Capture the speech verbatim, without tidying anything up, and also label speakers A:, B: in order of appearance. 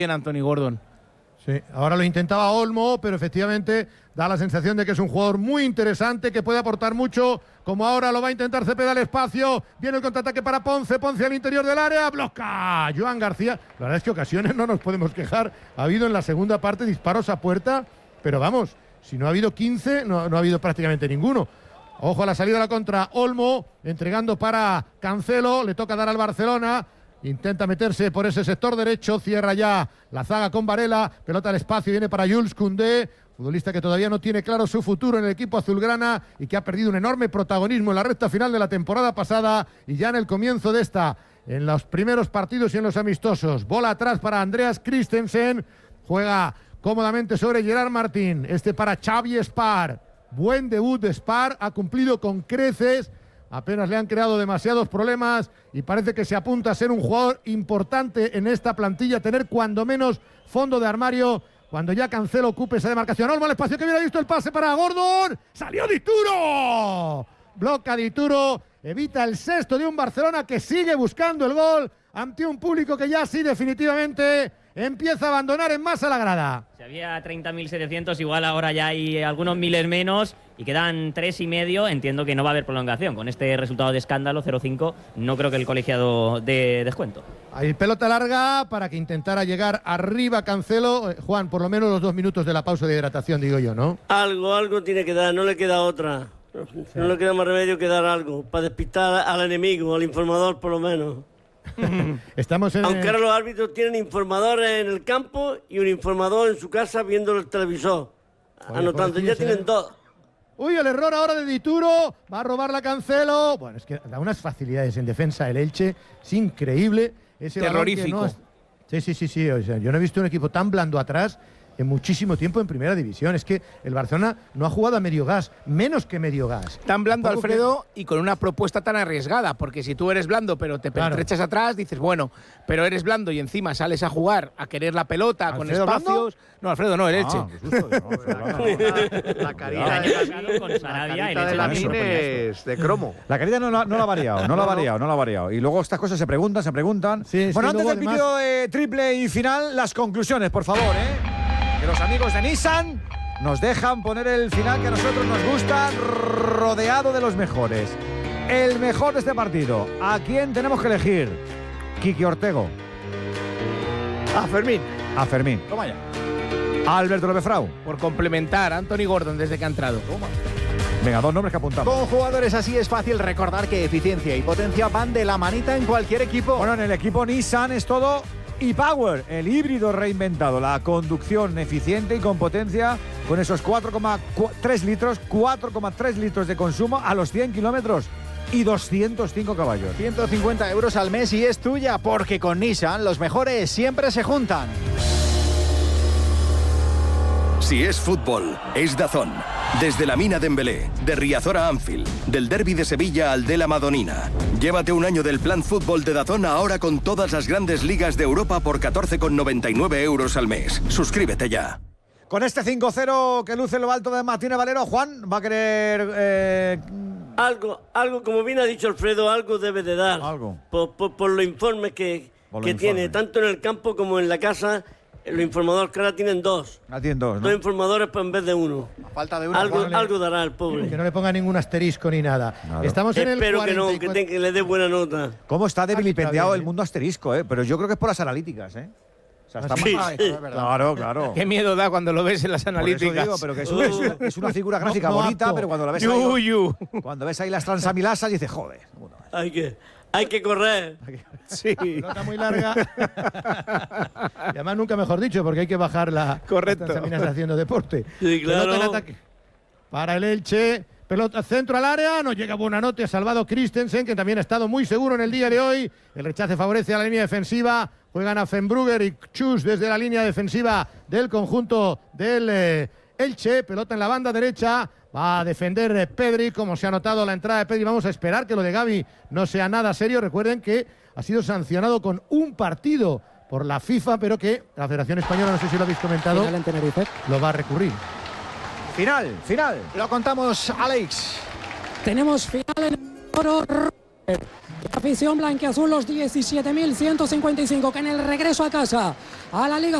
A: bien Anthony Gordon.
B: Sí, ahora lo intentaba Olmo, pero efectivamente da la sensación de que es un jugador muy interesante, que puede aportar mucho, como ahora lo va a intentar Cepeda al espacio. Viene el contraataque para Ponce, Ponce al interior del área, bloca Joan García. La verdad es que ocasiones no nos podemos quejar. Ha habido en la segunda parte disparos a puerta, pero vamos, si no ha habido quince, no, no ha habido prácticamente ninguno. Ojo a la salida de la contra, Olmo entregando para Cancelo, le toca dar al Barcelona. Intenta meterse por ese sector derecho, cierra ya la zaga con Varela, pelota al espacio, viene para Jules Koundé, futbolista que todavía no tiene claro su futuro en el equipo azulgrana y que ha perdido un enorme protagonismo en la recta final de la temporada pasada y ya en el comienzo de esta, en los primeros partidos y en los amistosos. Bola atrás para Andreas Christensen, juega cómodamente sobre Gerard Martín, este para Xavi Spar, buen debut de Spar, ha cumplido con creces. Apenas le han creado demasiados problemas y parece que se apunta a ser un jugador importante en esta plantilla, tener cuando menos fondo de armario cuando ya Cancelo ocupe esa demarcación. Olmo al espacio, que hubiera visto el pase para Gordon. ¡Salió Dituro! Bloca Dituro, evita el sexto de un Barcelona que sigue buscando el gol ante un público que ya sí definitivamente empieza a abandonar en masa la grada.
C: Si había treinta mil setecientos, igual ahora ya hay algunos miles menos y quedan tres y medio. Entiendo que no va a haber prolongación. Con este resultado de escándalo, cero cinco, no creo que el colegiado dé descuento.
B: Hay pelota larga para que intentara llegar arriba Cancelo. Eh, Juan, por lo menos los dos minutos de la pausa de hidratación, digo yo, ¿no?
D: Algo, algo tiene que dar, no le queda otra. No, sí. no le queda más remedio que dar algo, para despistar al enemigo, al informador por lo menos.
B: Estamos en
D: Aunque ahora los árbitros tienen informadores en el campo y un informador en su casa viendo el televisor. Oye, anotando, ya tienen eh. dos.
B: Uy, el error ahora de Dituro, va a robar la Cancelo. Bueno, es que da unas facilidades en defensa el Elche, es increíble. Ese
A: terrorífico.
B: No es... Sí, sí, sí, sí. O sea, yo no he visto un equipo tan blando atrás en muchísimo tiempo en primera división. Es que el Barcelona no ha jugado a medio gas, menos que medio gas.
A: Tan blando, Alfredo, que... y con una propuesta tan arriesgada, porque si tú eres blando pero te pertrechas claro. atrás, dices, bueno, pero eres blando y encima sales a jugar, a querer la pelota con espacios... ¿Blando? No, Alfredo, no, el Elche. Ah, susto,
E: no, la carita de la mine es de cromo.
F: La carita no, no, no la ha variado, no la ha variado, no la ha variado. Y luego estas cosas se preguntan, se preguntan. Sí, bueno, sí, antes del vídeo eh, triple y final, las conclusiones, por favor, ¿eh? Que los amigos de Nissan nos dejan poner el final que a nosotros nos gusta, rodeado de los mejores. El mejor de este partido. ¿A quién tenemos que elegir? Quique Ortego.
E: A Fermín.
F: A Fermín.
E: Toma ya.
F: Alberto Lobefrau.
A: Por complementar, Anthony Gordon desde que ha entrado. Toma.
F: Venga, dos nombres que apuntamos.
G: Con jugadores así es fácil recordar que eficiencia y potencia van de la manita en cualquier equipo.
F: Bueno, en el equipo Nissan es todo e-Power, el híbrido reinventado, la conducción eficiente y con potencia, con esos cuatro coma tres litros, cuatro coma tres litros de consumo a los cien kilómetros y doscientos cinco caballos.
G: ciento cincuenta euros al mes y es tuya, porque con Nissan los mejores siempre se juntan.
H: Si es fútbol, es DAZN. Desde la Mina Dembélé, de Riazor a Anfield, del derbi de Sevilla al de la Madonina. Llévate un año del plan fútbol de DAZN ahora con todas las grandes ligas de Europa por catorce con noventa y nueve euros al mes. Suscríbete ya.
F: Con este cinco cero que luce en lo alto de Martínez Valero, Juan va a querer... Eh...
D: Algo, algo, como bien ha dicho Alfredo, algo debe de dar.
F: Algo.
D: Por, por, por los informes que, que tiene, tanto en el campo como en la casa. Los informadores que ahora tienen dos.
F: Ah, tienen dos, ¿no?
D: Dos informadores pues, en vez de uno.
E: A falta de uno.
D: Algo, algo dará el pobre.
B: Que no le ponga ningún asterisco ni nada. Claro. Estamos en
D: Espero
B: el cuarenta y cuatro...
D: que no, que, te, que le dé buena nota.
F: ¿Cómo está debilipendiado el mundo asterisco, eh? Pero yo creo que es por las analíticas, ¿eh? O sea, está
D: sí,
F: más...
D: sí.
F: Claro, claro.
A: Qué miedo da cuando lo ves en las analíticas.
F: Por eso digo, pero que es, un, es, una, es una figura gráfica no, no bonita, apto. Pero cuando la ves
A: yu,
F: ahí,
A: yu.
F: cuando ves ahí las transamilasas dices, joder.
D: Hay que... Hay que correr.
A: Sí.
B: Pelota muy larga. Y además nunca mejor dicho, porque hay que bajar la...
A: Correcto.
B: Las transaminas haciendo deporte.
D: Sí, claro.
B: Pelota en ataque. Para el Elche. Pelota centro al área. No llega Buonanotte. Ha salvado Christensen, que también ha estado muy seguro en el día de hoy. El rechace favorece a la línea defensiva. Juegan a Fenbrugger y Chus desde la línea defensiva del conjunto del eh, Elche. Pelota en la banda derecha. Va a defender Pedri, como se ha notado la entrada de Pedri. Vamos a esperar que lo de Gavi no sea nada serio. Recuerden que ha sido sancionado con un partido por la FIFA, pero que la Federación Española, no sé si lo habéis comentado,
I: final en Tenerife,
B: lo va a recurrir.
F: Final, final.
G: Lo contamos, Alex.
I: Tenemos final en oro. Afición blanquiazul, los diecisiete mil ciento cincuenta y cinco que en el regreso a casa a la Liga